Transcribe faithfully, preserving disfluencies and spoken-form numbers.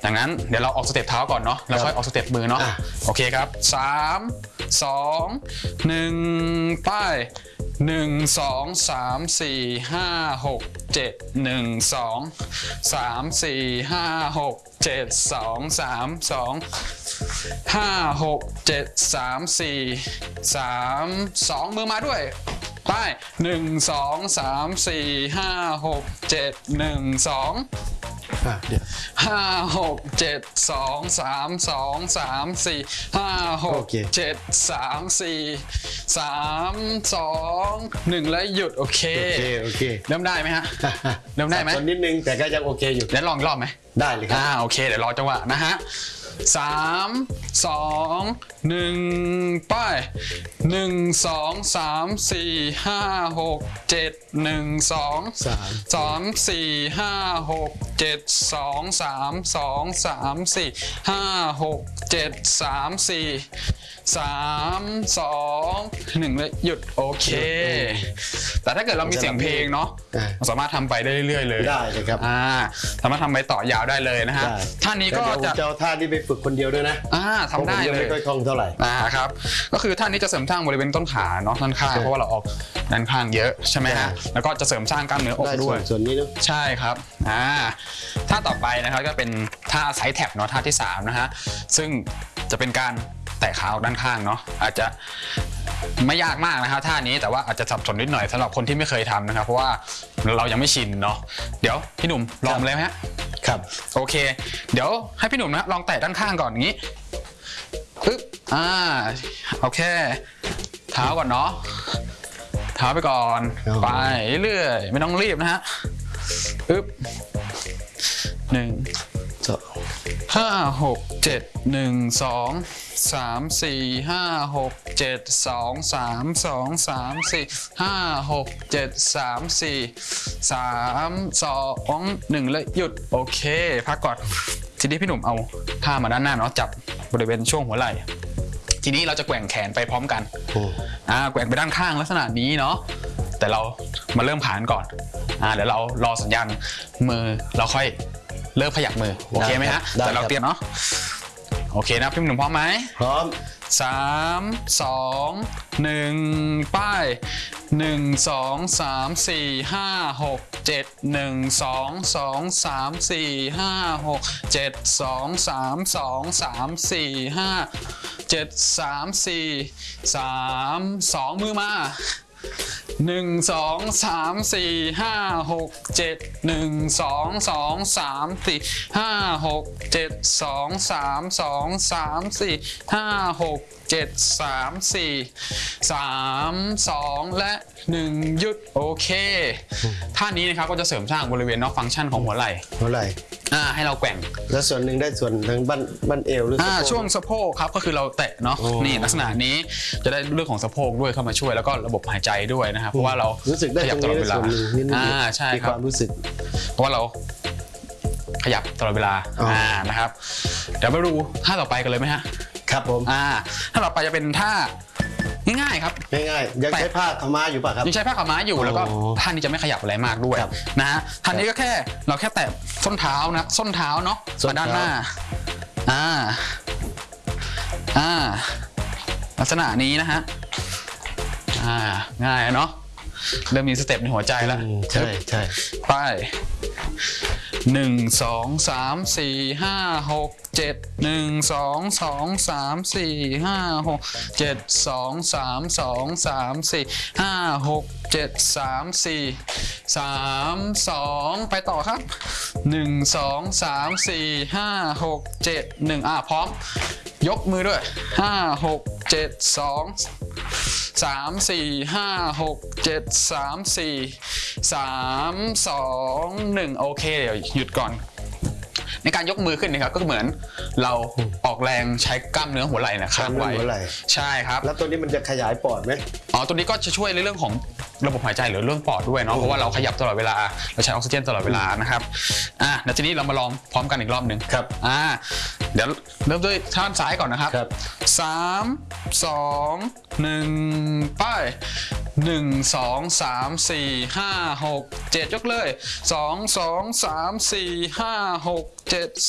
อย่างนั้นเดี๋ยวเราออกสเต็ปเท้าก่อนเนาะแล้วค่อยออกสเต็ปมือเนาะโอเคครับสามสองหนึ่งไปหนึ่งสองสามสี่ห้าหกเจ็ดหนึ่งสองสามสี่ห้าหกเจ็ดสองสามสองห้าหกเจ็ดสามสี่สามสองมือมาด้วยไปหนึ่งสองสามสี่ห้าหกเจ็ดหนึ่งสองห้าหกเจ็ดสองสามสองสามสี่ห้าหกเจ็ดสามสี่สามสองหนึ่งแล้วหยุดโอเคโอเคเริ่มได้ไหมฮะเริ่มได้ไหมนิดนึงแต่ก็ยังโอเคอยู่เดี๋ยวลองอีกรอบไหมได้เลยครับอ่าโอเคเดี๋ยวรอจังหวะนะฮะสามสองหนึ่งไปหนึ่งสองสามสี่ห้าหกเจ็ดหนึ่งสองสามสามสี่ห้าหกเจ็ดสองสามสองสามสี่ห้าหกเจ็ดสามสี่สามสองหนึ่งเลยหยุดโอเคแต่ถ้าเกิดเรามีเสียงเพลงเนาะสามารถทำไปได้เรื่อยๆเลยได้เลยครับอ่าสามารถทำไปต่อยาวได้เลยนะฮะท่านี้ก็จะเจ้าท่านี้ไปฝึกคนเดียวด้วยนะอ่าทำได้เลยไม่ค่อยคล่องเท่าไหร่อ่าครับก็คือท่านี้จะเสริมสร้างบริเวณต้นขาเนาะด้านข้างเพราะว่าเราออกด้านข้างเยอะใช่ไหมฮะแล้วก็จะเสริมสร้างกล้ามเนื้ออกด้วยส่วนนี้นะใช่ครับอ่าท่าต่อไปนะครับก็เป็นท่าไซด์แท็บเนาะท่าที่สามนะฮะซึ่งจะเป็นการแตะขาออกด้านข้างเนาะอาจจะไม่ยากมากนะครับท่านี้แต่ว่าอาจจะสับสนนิดหน่อยสำหรับคนที่ไม่เคยทำนะครับเพราะว่าเรายังไม่ชินเนาะเดี๋ยวพี่หนุ่มลองเลยไหมฮะครับโอเคเดี๋ยวให้พี่หนุ่มนะลองแตะด้านข้างก่อนอย่างนี้ปึ๊บอ่าโอเคเท้าก่อนเนาะเท้าไปก่อนไปเรื่อยไม่ต้องรีบนะฮะปึ๊บหนึ่งสองห้าหกเจ็ดหนึ่งสองสามสี่ห้าหกเจ็ดสองสามสองสามสี่ห้าหกเจ็ดสามสี่สามสองหนึ่งแล้วหยุดโอเคพักก่อนทีนี้พี่หนุ่มเอาท่ามาด้านหน้าเนาะจับบริเวณช่วงหัวไหล่ทีนี้เราจะแกว่งแขนไปพร้อมกันอ่าแกว่งไปด้านข้างลักษณะนี้เนาะแต่เรามาเริ่มผ่านก่อนอ่าเดี๋ยวเรารอสัญญาณมือเราค่อยเริ่มขยับมือโอเคไหมฮะแต่เราเตรียมเนาะโอเคนะพี่หนุ่มพร้อมไหมพร้อมสามสองหนึ่งป้ายหนึ่งสองสามสี่ห้าหกเจ็ดหนึ่งสองสองสามสี่ห้าหกเจ็ดสองสามสองสามสี่ห้าเจ็ดสามสี่สามสองมือมาหนึ่งสองสามสี่ห้าหกเจ็ดหนึ่งสองสองสามสี่ห้าหกเจ็ดสองสามสองสามสี่ห้าหกเจ็ดสามสี่สามสองและหนึ่งหยุดโอเคท่านี้นะครับก็จะเสริมสร้างบริเวณนอกฟังก์ชันของหัวไหล่หัวไหล่อ่าให้เราแกว่งแล้วส่วนหนึ่งได้ส่วนทางบั้นบั้นเอวหรืออ่าช่วงสะโพกครับก็คือเราแตะเนาะนี่ลักษณะนี้จะได้เรื่องของสะโพกด้วยเข้ามาช่วยแล้วก็ระบบหายใจด้วยนะครับเพราะว่าเรารู้สึกได้ตรงนี้ตลอดเวลาอ่าใช่ครับความรู้สึกเพราะว่าเราขยับตลอดเวลาอ่านะครับเดี๋ยวมาดูท่าต่อไปกันเลยไหมฮะครับผมอ่าท่าต่อไปจะเป็นท่าง่ายๆครับง่ายๆยังใช้ผ้าขาวม้าอยู่ป่ะครับยังใช้ผ้าขาวม้าอยู่แล้วก็ท่านี้จะไม่ขยับอะไรมากด้วยนะฮะท่านี้ก็แค่เราแค่แตะส้นเท้านะส้นเท้าเนาะมาด้านหน้าอ่าอ่าลักษณะนี้นะฮะอ่าง่ายเนาะเริ่มมีสเต็ปในหัวใจแล้วใช่ใช่ไปหนึ่งสองสามสี่ห้าหกเจ็ดหนึ่งสองสองสามสี่ห้าหกเจ็ดสองสามสองสามสี่ห้าหกเจ็ดสามสี่สามสองไปต่อครับหนึ่งสองสามสี่ห้าหกเจ็ดหนึ่งอ่ะพร้อมยกมือด้วยห้าหกเจ็ดสองสามสี่ห้าหกเจ็ดสามสี่สามสองหนึ่งโอเคเดี๋ยวหยุดก่อนในการยกมือขึ้นนะครับก็เหมือนเราออกแรงใช้กล้ามเนื้อหัวไหล่นะค้างไว้ใช่ครับแล้วตัวนี้มันจะขยายปอดไหมอ๋อตัวนี้ก็จะช่วยในเรื่องของระบบหายใจหรือเรื่องปอดด้วยเนาะเพราะว่าเราขยับตลอดเวลาเราใช้ออกซิเจนตลอดเวลานะครับอ่ะแล้วทีนี้เรามาลองพร้อมกันอีกรอบหนึ่งครับอ่าเดี๋ยวเริ่มด้วยท่าซ้ายก่อนนะครับสามสองหนึ่งไปหนึ่งสองสามสี่ห้าหกเจ็ดยกเลยสองสองสามสี่ห้าหกเจ็ด